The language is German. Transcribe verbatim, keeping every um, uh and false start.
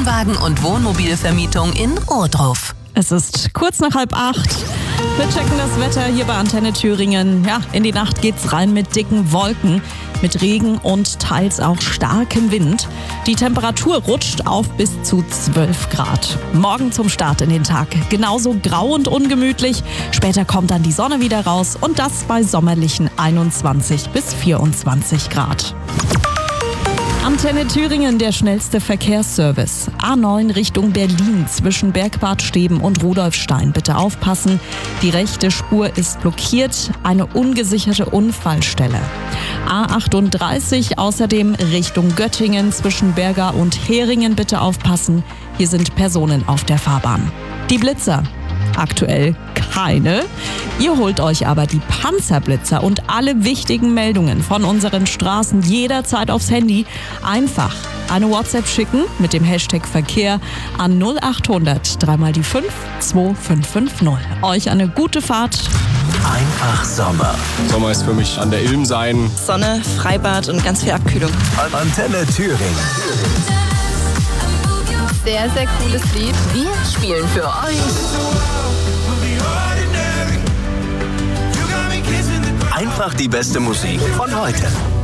Wohnwagen- und Wohnmobilvermietung in Ohrdruf. Es ist kurz nach halb acht. Wir checken das Wetter hier bei Antenne Thüringen. Ja, in die Nacht geht's rein mit dicken Wolken, mit Regen und teils auch starkem Wind. Die Temperatur rutscht auf bis zu zwölf Grad. Morgen zum Start in den Tag genauso grau und ungemütlich. Später kommt dann die Sonne wieder raus und das bei sommerlichen einundzwanzig bis vierundzwanzig Grad. Antenne Thüringen, der schnellste Verkehrsservice. A neun Richtung Berlin zwischen Bergbad Steben und Rudolfstein. Bitte aufpassen, die rechte Spur ist blockiert, eine ungesicherte Unfallstelle. A achtunddreißig außerdem Richtung Göttingen zwischen Berga und Heringen. Bitte aufpassen, hier sind Personen auf der Fahrbahn. Die Blitzer. Aktuell keine. Ihr holt euch aber die Panzerblitzer und alle wichtigen Meldungen von unseren Straßen jederzeit aufs Handy. Einfach eine WhatsApp schicken mit dem Hashtag Verkehr an null achthundert drei mal die fünf zwei fünf fünf null. Euch eine gute Fahrt. Einfach Sommer. Sommer ist für mich an der Ilm sein. Sonne, Freibad und ganz viel Abkühlung. Antenne Thüringen. Sehr, sehr cooles Lied. Wir spielen für euch Einfach die beste Musik von heute.